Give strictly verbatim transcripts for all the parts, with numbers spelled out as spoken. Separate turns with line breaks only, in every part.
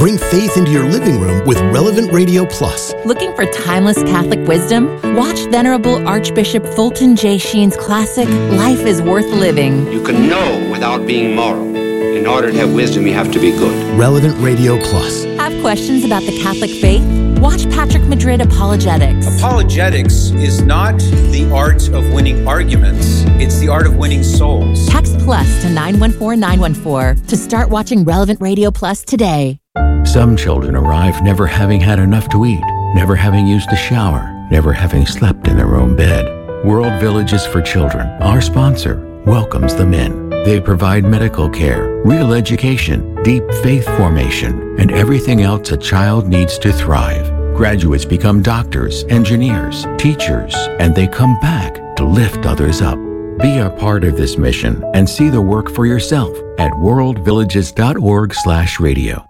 Bring faith into your living room with Relevant Radio Plus.
Looking for timeless Catholic wisdom? Watch Venerable Archbishop Fulton J. Sheen's classic, Life is Worth Living.
You can know without being moral. In order to have wisdom, you have to be good.
Relevant Radio Plus.
Have questions about the Catholic faith? Watch Patrick Madrid Apologetics.
Apologetics is not the art of winning arguments. It's the art of winning souls.
Text plus to nine one four nine one four to start watching Relevant Radio Plus today.
Some children arrive never having had enough to eat, never having used a shower, never having slept in their own bed. World Villages for Children, our sponsor, welcomes them in. They provide medical care, real education, deep faith formation, and everything else a child needs to thrive. Graduates become doctors, engineers, teachers, and they come back to lift others up. Be a part of this mission and see the work for yourself at worldvillages.org slash radio.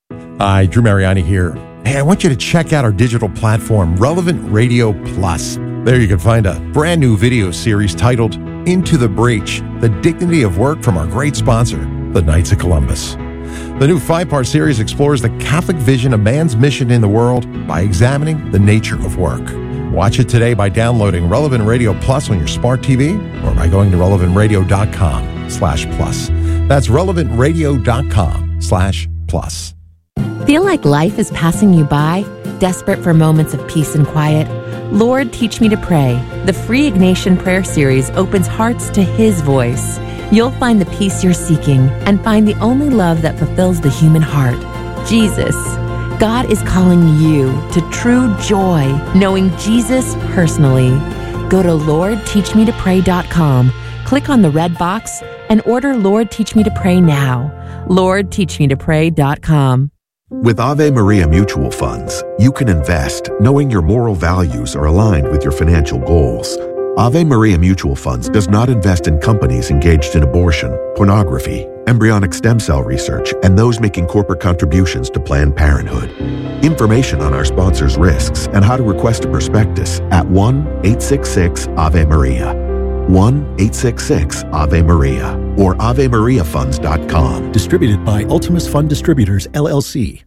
Hi, Drew Mariani here. Hey, I want you to check out our digital platform, Relevant Radio Plus. There you can find a brand new video series titled Into the Breach, The Dignity of Work from our great sponsor, the Knights of Columbus. The new five-part series explores the Catholic vision of man's mission in the world by examining the nature of work. Watch it today by downloading Relevant Radio Plus on your smart T V or by going to relevantradio.com slash plus. That's relevantradio.com slash plus.
Feel like life is passing you by? Desperate for moments of peace and quiet? Lord, Teach Me to Pray. The free Ignatian prayer series opens hearts to His voice. You'll find the peace you're seeking and find the only love that fulfills the human heart, Jesus. God is calling you to true joy, knowing Jesus personally. Go to lord teach me to pray dot com, click on the red box, and order Lord Teach Me to Pray now. lord teach me to pray dot com.
With Ave Maria Mutual Funds, you can invest knowing your moral values are aligned with your financial goals. Ave Maria Mutual Funds does not invest in companies engaged in abortion, pornography, embryonic stem cell research, and those making corporate contributions to Planned Parenthood. Information on our sponsors' risks and how to request a prospectus at one eight six six Ave Maria. one eight six six Ave Maria or ave maria funds dot com.
Distributed by Ultimus Fund Distributors, L L C.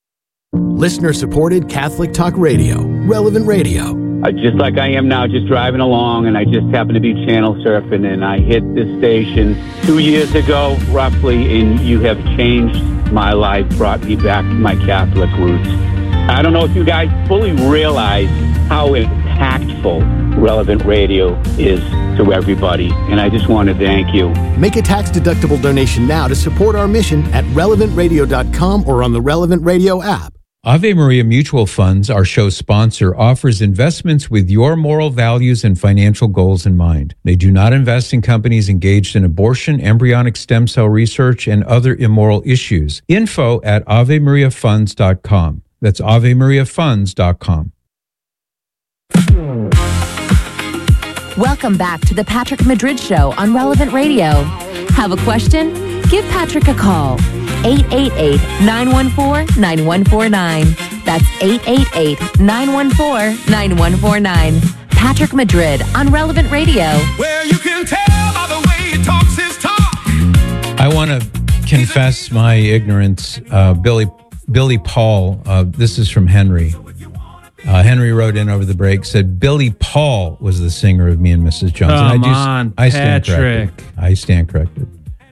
Listener-supported Catholic Talk Radio, Relevant Radio.
Uh, just like I am now, just driving along, and I just happened to be channel surfing, and I hit this station two years ago, roughly, and you have changed my life, brought me back to my Catholic roots. I don't know if you guys fully realize how impactful Relevant Radio is to everybody, and I just want to thank you.
Make a tax-deductible donation now to support our mission at relevant radio dot com or on the Relevant Radio app.
Ave Maria Mutual Funds, our show sponsor, offers investments with your moral values and financial goals in mind. They do not invest in companies engaged in abortion, embryonic stem cell research, and other immoral issues. Info at ave maria funds dot com. That's ave maria funds dot com.
Welcome back to the Patrick Madrid Show on Relevant Radio. Have a question? Give Patrick a call. eight eight eight, nine one four, nine one four nine. That's eight eight eight, nine one four, nine one four nine. Patrick Madrid on Relevant Radio.
Well, you can tell by the way he talks his talk.
I want to confess my ignorance. Uh, Billy Billy Paul, uh, this is from Henry. Uh, Henry wrote in over the break, said Billy Paul was the singer of Me and Missus Jones.
Come
and I do,
on,
I stand
Patrick.
corrected. I stand corrected.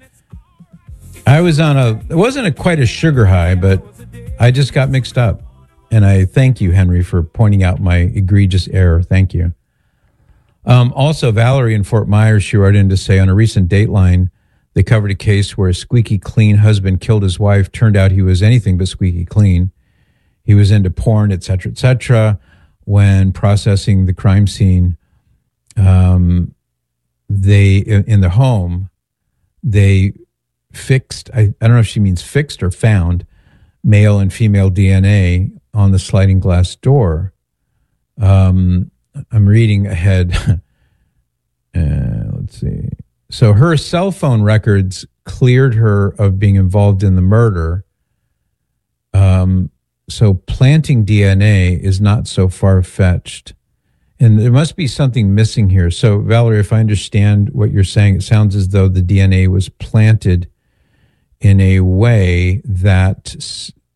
I was on a, it wasn't a, quite a sugar high, but I just got mixed up. And I thank you, Henry, for pointing out my egregious error. Thank you. Um, also, Valerie in Fort Myers, she wrote in to say on a recent Dateline, they covered a case where a squeaky clean husband killed his wife. Turned out he was anything but squeaky clean. He was into porn, et cetera, et cetera. When processing the crime scene, um, they, in the home, they fixed, I, I don't know if she means fixed or found, male and female D N A on the sliding glass door. Um, I'm reading ahead. uh, let's see. So her cell phone records cleared her of being involved in the murder. Um, so planting D N A is not so far-fetched. And there must be something missing here. So, Valerie, if I understand what you're saying, it sounds as though the D N A was planted in a way that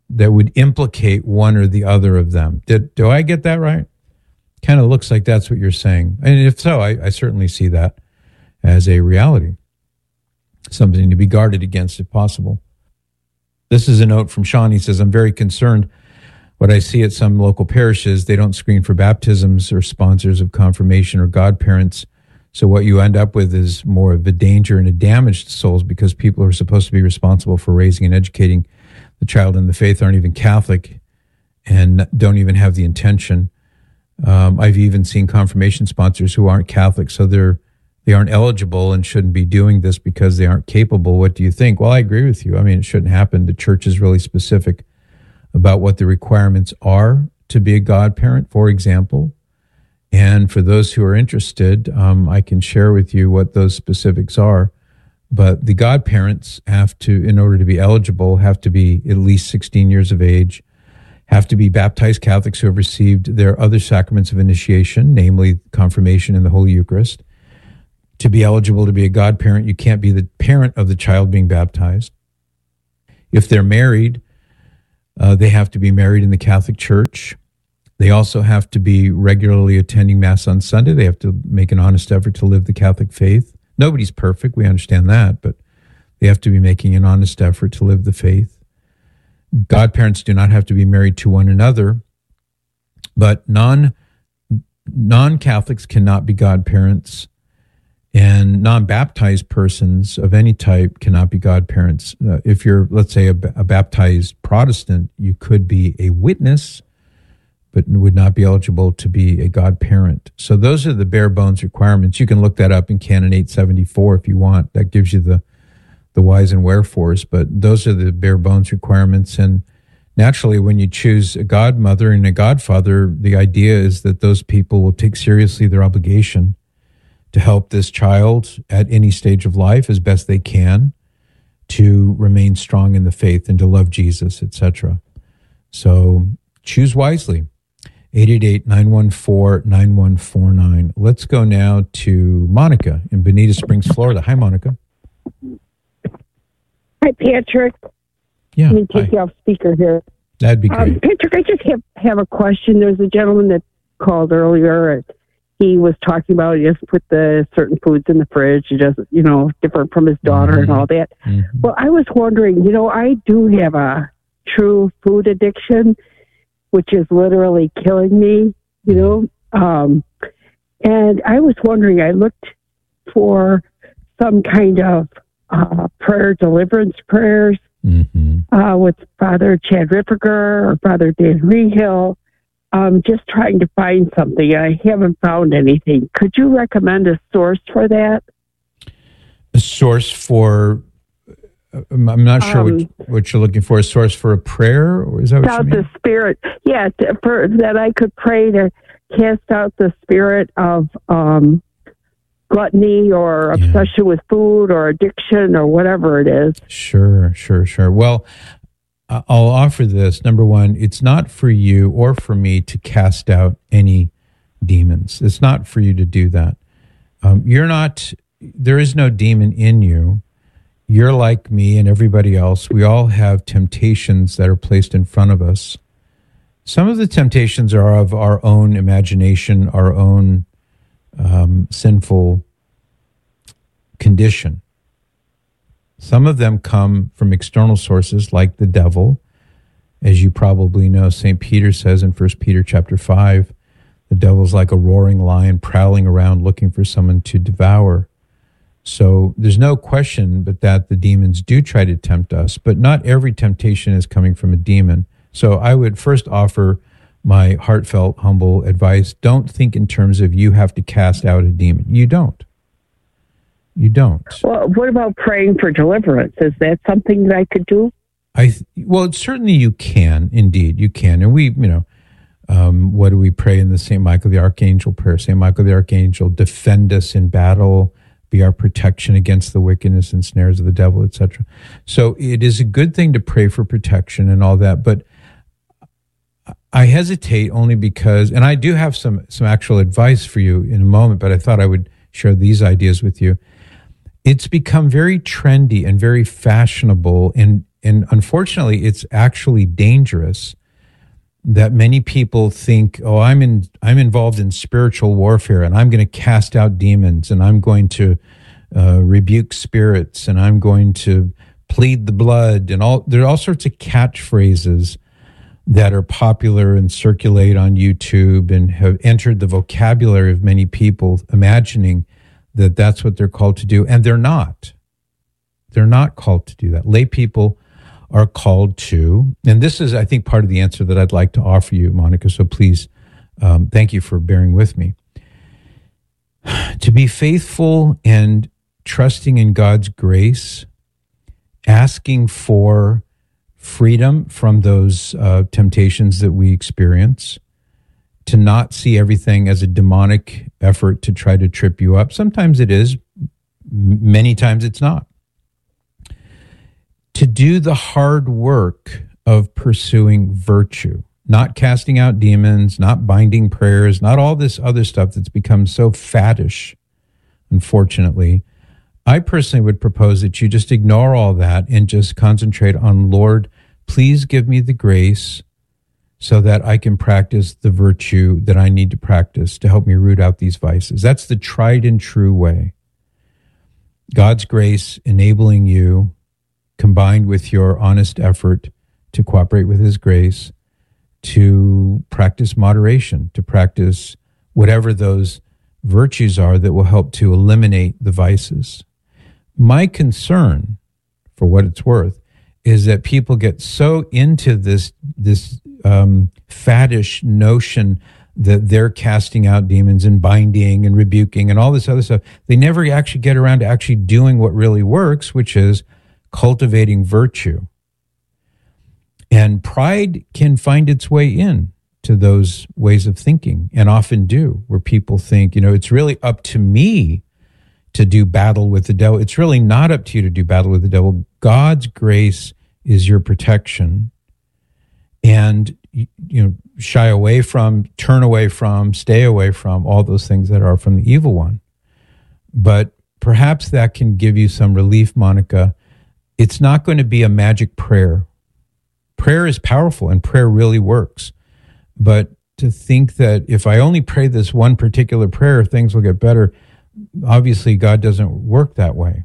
that would implicate one or the other of them. Did, do I get that right? Kind of looks like that's what you're saying. And if so, I, I certainly see that as a reality, something to be guarded against if possible. This is a note from Sean. He says, I'm very concerned what I see at some local parishes. They don't screen for baptisms or sponsors of confirmation or godparents. So what you end up with is more of a danger and a damage to souls, because people who are supposed to be responsible for raising and educating the child in the faith aren't even Catholic and don't even have the intention. Um, I've even seen confirmation sponsors who aren't Catholic, so they're they aren't eligible and shouldn't be doing this because they aren't capable. What do you think? Well, I agree with you. I mean, it shouldn't happen. The church is really specific about what the requirements are to be a godparent, for example. And for those who are interested, um, I can share with you what those specifics are. But the godparents have to, in order to be eligible, have to be at least sixteen years of age, have to be baptized Catholics who have received their other sacraments of initiation, namely confirmation and the Holy Eucharist. To be eligible to be a godparent, you can't be the parent of the child being baptized. If they're married, uh, they have to be married in the Catholic Church. They also have to be regularly attending Mass on Sunday. They have to make an honest effort to live the Catholic faith. Nobody's perfect, we understand that, but they have to be making an honest effort to live the faith. Godparents do not have to be married to one another, but non, non-Catholics cannot be godparents, and non-baptized persons of any type cannot be godparents. Uh, if you're, let's say, a, a baptized Protestant, you could be a witness, but would not be eligible to be a godparent. So those are the bare bones requirements. You can look that up in Canon eight seventy-four if you want. That gives you the, the whys and wherefores, but those are the bare bones requirements. And naturally, when you choose a godmother and a godfather, the idea is that those people will take seriously their obligation to help this child at any stage of life as best they can to remain strong in the faith and to love Jesus, et cetera. So choose wisely. eight eight eight, nine one four, nine one four nine. Let's go now to Monica in Bonita Springs, Florida. Hi, Monica.
Hi, Patrick.
Yeah.
Let me take
hi.
you off speaker here.
That'd be great.
Um, Patrick, I just have, have a question. There's a gentleman that called earlier. And he was talking about he just put the certain foods in the fridge. He doesn't, you know, different from his daughter
mm-hmm.
and all that.
Mm-hmm.
Well, I was wondering, you know, I do have a true food addiction, which is literally killing me, you know. Um, and I was wondering, I looked for some kind of uh, prayer deliverance prayers
mm-hmm.
uh, with Father Chad Ripperger or Father Dan Rehill. Um, just trying to find something. I haven't found anything. Could you recommend a source for that?
A source for, I'm not sure
Um,
what, what you're looking for, a source for a prayer? Or is that what
Out
you mean?
the spirit. Yeah, to, for, that I could pray to cast out the spirit of um, gluttony or
Yeah.
obsession with food or addiction or whatever it is.
Sure, sure, sure. Well, I- I'll offer this. Number one, it's not for you or for me to cast out any demons. It's not for you to do that. Um, you're not, there is no demon in you. You're like me and everybody else. We all have temptations that are placed in front of us. Some of the temptations are of our own imagination, our own um, sinful condition. Some of them come from external sources like the devil. As you probably know, Saint Peter says in First Peter chapter five, the devil's like a roaring lion prowling around looking for someone to devour. So there's no question but that the demons do try to tempt us, but not every temptation is coming from a demon. So I would first offer my heartfelt, humble advice. Don't think in terms of you have to cast out a demon. You don't. You don't.
Well, what about praying for deliverance? Is that something that I could do?
I th- well, certainly you can. Indeed, you can. And we, you know, um, what do we pray in the Saint Michael the Archangel prayer? Saint Michael the Archangel, defend us in battle, be our protection against the wickedness and snares of the devil, et cetera. So it is a good thing to pray for protection and all that. But I hesitate only because, and I do have some some actual advice for you in a moment, but I thought I would share these ideas with you. It's become very trendy and very fashionable and And unfortunately, it's actually dangerous that many people think, oh, I'm in, I'm involved in spiritual warfare and I'm going to cast out demons and I'm going to uh, rebuke spirits and I'm going to plead the blood and all. There are all sorts of catchphrases that are popular and circulate on YouTube and have entered the vocabulary of many people, imagining that that's what they're called to do. And they're not. They're not called to do that. Lay people are called to, and this is, I think, part of the answer that I'd like to offer you, Monica, so please, um, thank you for bearing with me. To be faithful and trusting in God's grace, asking for freedom from those uh, temptations that we experience, to not see everything as a demonic effort to try to trip you up. Sometimes it is, many times it's not. To do the hard work of pursuing virtue, not casting out demons, not binding prayers, not all this other stuff that's become so faddish, unfortunately. I personally would propose that you just ignore all that and just concentrate on, Lord, please give me the grace so that I can practice the virtue that I need to practice to help me root out these vices. That's the tried and true way. God's grace enabling you, combined with your honest effort to cooperate with his grace, to practice moderation, to practice whatever those virtues are that will help to eliminate the vices. My concern, for what it's worth, is that people get so into this this um, faddish notion that they're casting out demons and binding and rebuking and all this other stuff. They never actually get around to actually doing what really works, which is cultivating virtue. And pride can find its way in to those ways of thinking, and often do, where people think, you know, it's really up to me to do battle with the devil. It's really not up to you to do battle with the devil. God's grace is your protection. And, you know, shy away from, turn away from, stay away from all those things that are from the evil one. But perhaps that can give you some relief, Monica. It's not going to be a magic prayer. Prayer is powerful and prayer really works. But to think that if I only pray this one particular prayer, things will get better, obviously God doesn't work that way.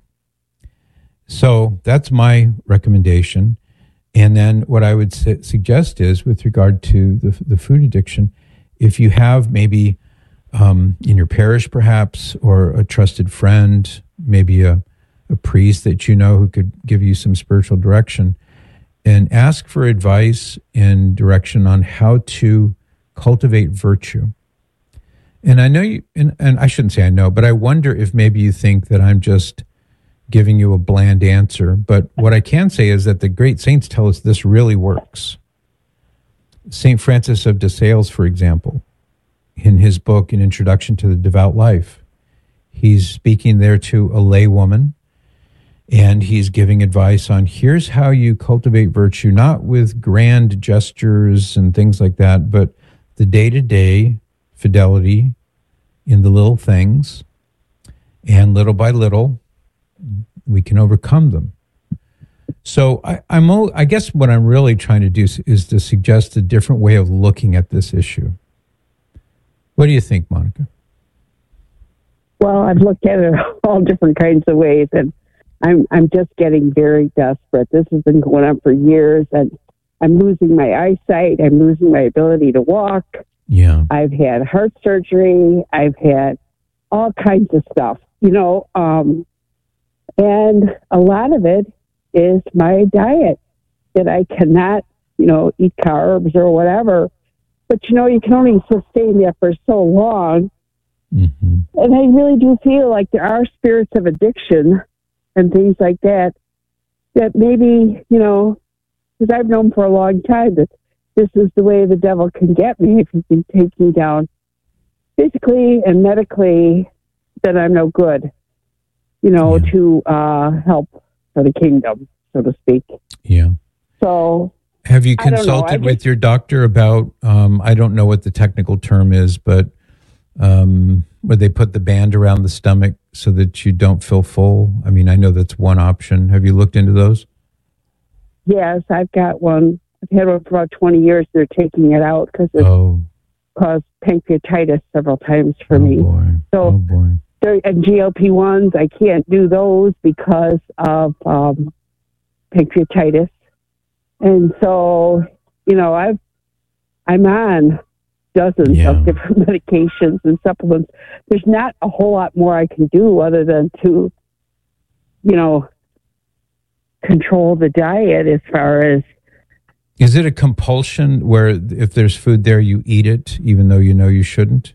So that's my recommendation. And then what I would su- suggest is, with regard to the, the food addiction, if you have maybe um, in your parish perhaps, or a trusted friend, maybe a, a priest that you know who could give you some spiritual direction, and ask for advice and direction on how to cultivate virtue. And I know you, and, and I shouldn't say I know, but I wonder if maybe you think that I'm just giving you a bland answer. But what I can say is that the great saints tell us this really works. Saint Francis of de Sales, for example, in his book, An Introduction to the Devout Life, he's speaking there to a lay woman, and he's giving advice on here's how you cultivate virtue, not with grand gestures and things like that, but the day-to-day fidelity in the little things, and little by little, we can overcome them. So I, I'm, I guess what I'm really trying to do is, is to suggest a different way of looking at this issue. What do you think, Monica?
Well, I've looked at it all different kinds of ways, and I'm I'm just getting very desperate. This has been going on for years, and I'm losing my eyesight. I'm losing my ability to walk.
Yeah.
I've had heart surgery. I've had all kinds of stuff, you know, um, and a lot of it is my diet, that I cannot, you know, eat carbs or whatever. But, you know, you can only sustain that for so long.
Mm-hmm.
And I really do feel like there are spirits of addiction and things like that, that maybe, you know, because I've known for a long time that this is the way the devil can get me, if he can take me down physically and medically, then I'm no good, you know, yeah. to uh, help for the kingdom, so to speak.
Yeah.
So
have you consulted with just, your doctor about, um, I don't know what the technical term is, but um, where they put the band around the stomach so that you don't feel full? I mean, I know that's one option. Have you looked into those?
yes, I've got one. I've had one for about twenty years. They're taking it out because it
Oh,
caused pancreatitis several times for
oh
me.
boy.
So,
Oh boy.
there, and G L P ones, I can't do those because of um, pancreatitis. And so, you know, I've, I'm on dozens
Yeah.
of different medications and supplements. There's not a whole lot more I can do other than to, you know, control the diet as far as.
Is it a compulsion where if there's food there, you eat it, even though you know you shouldn't?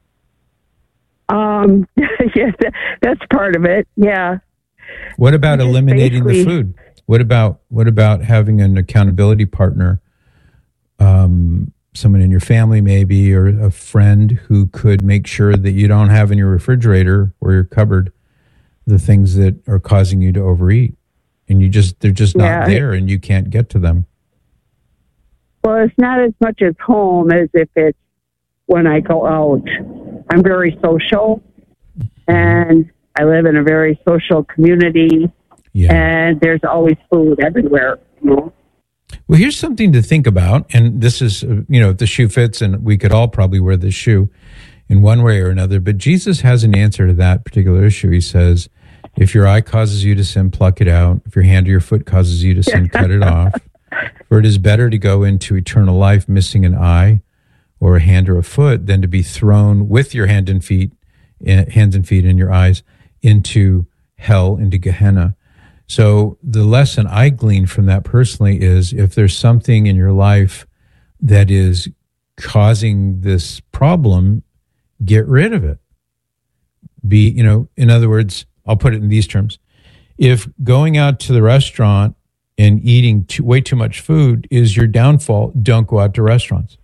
Um, yeah, that, that's part of it. Yeah.
What about
Just
eliminating the
basically-
food? What about what about having an accountability partner, um, someone in your family maybe, or a friend who could make sure that you don't have in your refrigerator or your cupboard the things that are causing you to overeat, and you just they're just not
Yeah.
there, and you can't get to them.
Well, it's not as much as home as if it's when I go out. I'm very social, and I live in a very social community,
Yeah.
and there's always food everywhere. You know?
Well, here's something to think about, and this is, uh, you know, if the shoe fits, and we could all probably wear this shoe in one way or another, but Jesus has an answer to that particular issue. He says, if your eye causes you to sin, pluck it out. If your hand or your foot causes you to sin, cut it off. For it is better to go into eternal life missing an eye or a hand or a foot than to be thrown with your hand and feet, eh, hands and feet and your eyes into hell, into Gehenna. So the lesson I gleaned from that personally is if there's something in your life that is causing this problem, get rid of it. Be, you know, in other words, I'll put it in these terms. If going out to the restaurant and eating too, way too much food is your downfall, don't go out to restaurants.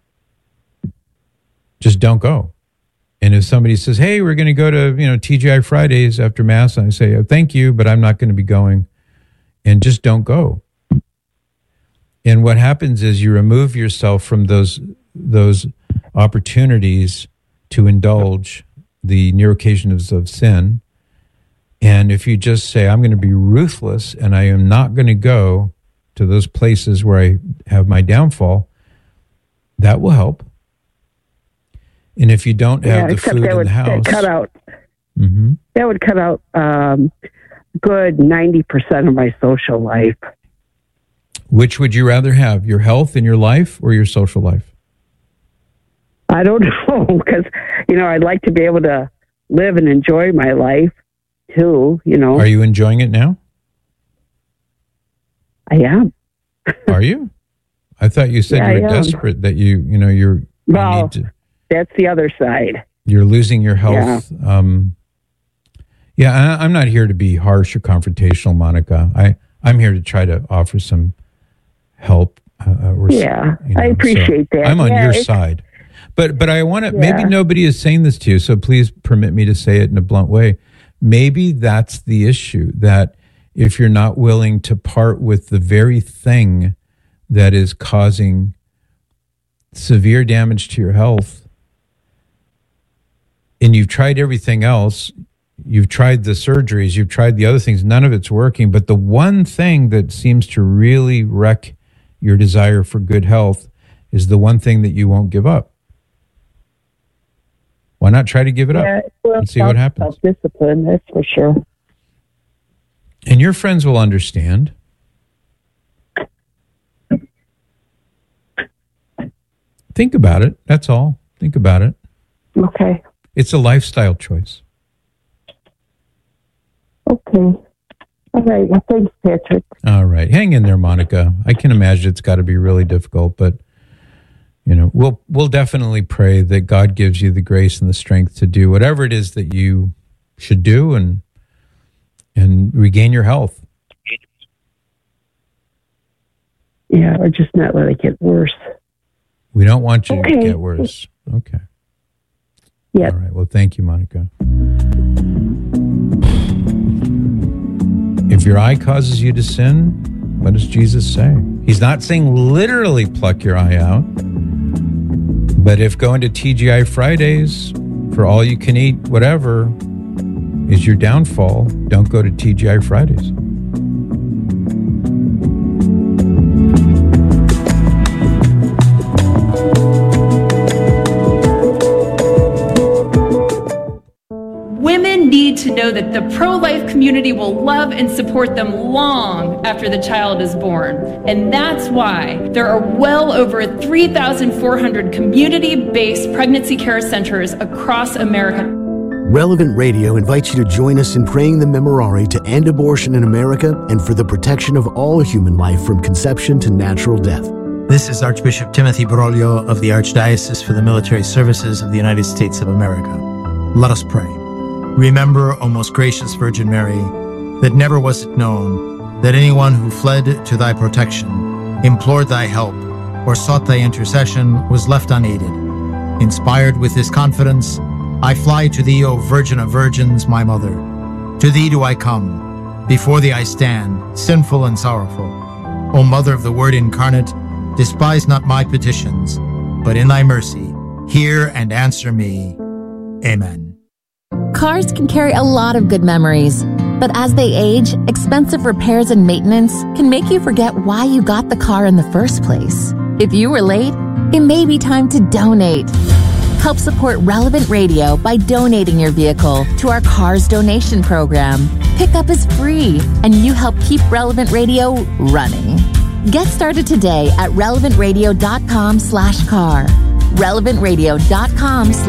Just don't go. And if somebody says, hey, we're going to go to, you know, T G I Fridays after Mass, and I say, oh, thank you, but I'm not going to be going, and just don't go. And what happens is you remove yourself from those those opportunities to indulge the near occasions of sin. And if you just say, I'm going to be ruthless and I am not going to go to those places where I have my downfall, that will help. And if you don't have
Yeah,
the
except
food
that
in
would
the house,
that cut out.
Mhm.
That would cut out um, good ninety percent of my social life.
which would you rather have, your health in your life or your social life?
I don't know, because, you know, I'd like to be able to live and enjoy my life, too, you know.
Are you enjoying it now?
I am.
Are you? I thought you said
Yeah,
you were
I am.
desperate, that you, you know, you're, you
Well,
need to,
that's the other side.
you're losing your health. Yeah, um, yeah I, I'm not here to be harsh or confrontational, Monica. I, I'm here to try to offer some help. Uh, or,
Yeah,
you know,
I appreciate
so
that.
I'm on
Yeah,
your
it's-
side. But but I want to,
Yeah.
maybe nobody is saying this to you, so please permit me to say it in a blunt way. Maybe that's the issue, that if you're not willing to part with the very thing that is causing severe damage to your health, and you've tried everything else, you've tried the surgeries, you've tried the other things, none of it's working, but the one thing that seems to really wreck your desire for good health is the one thing that you won't give up. Why not try to give it
Yeah,
up
well,
and see what happens?
Self-discipline, that's for sure.
And your friends will understand. Think about it. That's all. Think about it.
Okay.
It's a lifestyle choice.
Okay. All right. Well, thanks, Patrick.
All right. Hang in there, Monica. I can imagine it's got to be really difficult, but you know, we'll we'll definitely pray that God gives you the grace and the strength to do whatever it is that you should do and and regain your health.
Yeah, or just not let it get worse.
We don't want you
Okay.
to get worse. Okay.
Yeah.
All right. Well, thank you, Monica. If your eye causes you to sin, what does Jesus say? He's not saying literally pluck your eye out. But if going to T G I Fridays for all you can eat, whatever, is your downfall, don't go to T G I Fridays.
know that the pro-life community will love and support them long after the child is born. And that's why there are well over three thousand four hundred community-based pregnancy care centers across America.
Relevant Radio invites you to join us in praying the Memorare to end abortion in America and for the protection of all human life from conception to natural death.
This is Archbishop Timothy Broglio of the Archdiocese for the Military Services of the United States of America. Let us pray. Remember, O most gracious Virgin Mary, that never was it known that anyone who fled to thy protection, implored thy help, or sought thy intercession was left unaided. Inspired with this confidence, I fly to thee, O Virgin of Virgins, my Mother. To thee do I come. Before thee I stand, sinful and sorrowful. O Mother of the Word incarnate, despise not my petitions, but in thy mercy, hear and answer me. Amen.
Cars can carry a lot of good memories, but as they age, expensive repairs and maintenance can make you forget why you got the car in the first place. If you were late, it may be time to donate. Help support Relevant Radio by donating your vehicle to our Cars Donation Program. Pickup is free, and you help keep Relevant Radio running. Get started today at relevant radio dot com slash car. relevant radio dot com